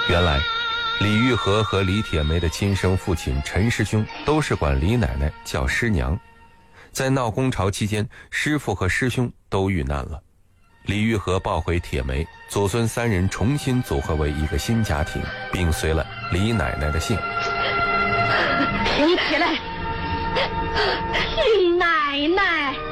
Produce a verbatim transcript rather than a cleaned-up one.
原来李玉和和李铁梅的亲生父亲陈师兄都是管李奶奶叫师娘。在闹宫潮期间，师父和师兄都遇难了，李玉和抱回铁梅，祖孙三人重新组合为一个新家庭，并随了李奶奶的姓。 听起来，李奶奶。